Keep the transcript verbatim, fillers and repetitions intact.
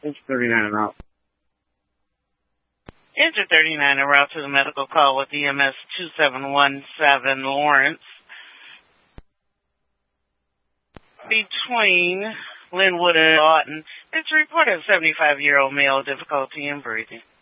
It's thirty-nine en route. Enter thirty-nine en route to the medical call with E M S two seven one seven Lawrence. Between Linwood and Lawton, it's reported a seventy-five-year-old male difficulty in breathing.